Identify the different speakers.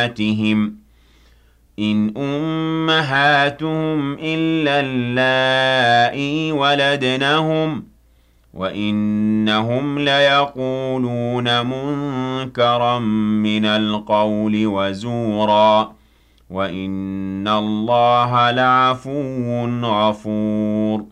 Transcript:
Speaker 1: أمهاتهم إن أمهاتهم إلا اللائي ولدنهم وإنهم ليقولون منكرا من القول وزورا وإن الله لعفو غفور